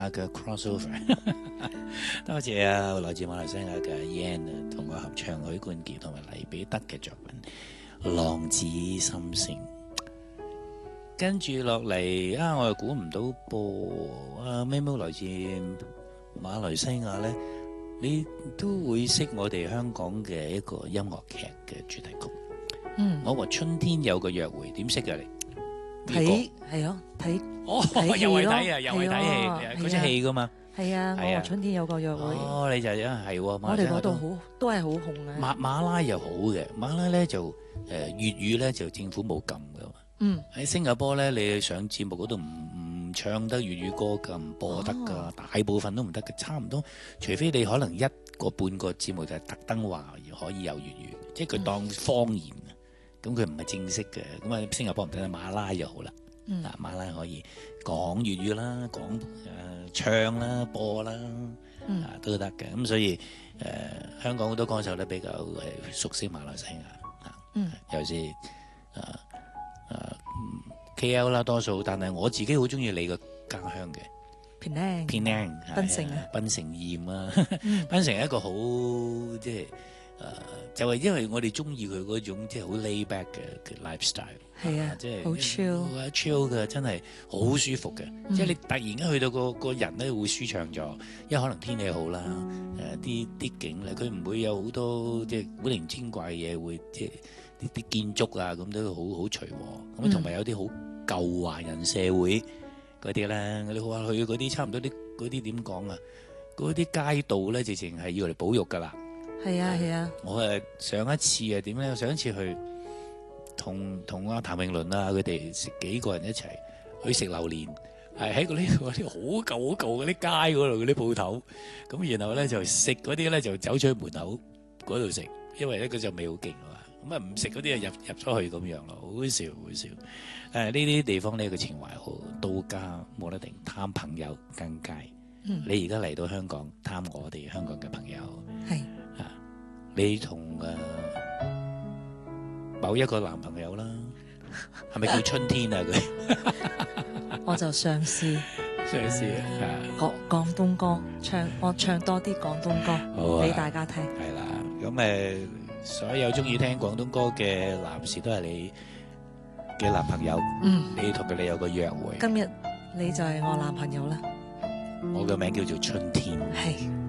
嘅 crossover，多謝啊，來自馬來西亞嘅 Yan 同我合唱許冠傑同埋黎彼得嘅作品《浪子心聲》。跟住落嚟啊，我又估唔到噃啊，咩咩來自馬來西亞咧，你都會識我哋香港嘅一個音樂劇嘅主題曲。我和春天有個約會，點識㗎你？ 睇係咯，睇又係睇啊，又係睇戲，嗰出戲噶嘛。 係啊，我和春天有個約會。 你就係喎， 我哋嗰度好都係好紅嘅。 馬拉又好嘅，馬拉咧就粵語咧就政府冇禁噶嘛。喺新加坡咧，你上節目嗰度唔唱得粵語歌㗎，唔播得㗎，大部分都唔得嘅，差唔多。除非你可能一個半個節目就係特登話可以有粵語，即係佢當方言。咁佢唔係正式嘅，咁啊新加坡唔得，馬拉就好啦。馬拉可以講粵語啦，唱啦，播啦，都得嘅。咁所以香港好多歌手咧比較係熟悉馬來西亞，尤其是KL 啦多數，但係我自己好中意你個家鄉嘅Penang，檳城啊，檳城鹽啊，檳城係一個好即係。就係因為我哋中意佢嗰種即係好 lay back 嘅 lifestyle， 係啊， 即係好 chill 嘅，真係好舒服嘅。即係你突然間去到個人咧會舒暢咗，因為可能天氣好啦，啲景咧佢唔會有好多即係古靈精怪嘅嘢，會即係啲建築啊咁都好隨和。咁同埋有啲好舊華人社會嗰啲咧，你話去嗰啲差唔多嗰啲點講啊？嗰啲街道咧直情係要嚟保育㗎啦。 係啊！ 我上一次係點咧？上一次去同阿譚詠麟啊佢哋食幾個人一齊去食榴蓮，係喺嗰啲好舊嗰啲街嗰度嗰啲鋪頭，咁然後咧就食嗰啲咧就走出去門口嗰度食，因為咧嗰陣味好勁啊嘛，咁啊唔食嗰啲啊入咗去咁樣咯，好笑。呢啲地方呢個情懷好，到家冇得定，貪朋友更佳。你而家嚟到香港貪我哋香港嘅朋友係。你同某一個男朋友啦，係咪叫春天啊佢？ 我就嘗試廣東歌，我唱多啲廣東歌俾大家聽。 係啦，咁所有中意聽廣東歌嘅男士都係你嘅男朋友。你同佢哋有個約會。 今日你就係我男朋友啦。 我嘅名叫做春天。 係。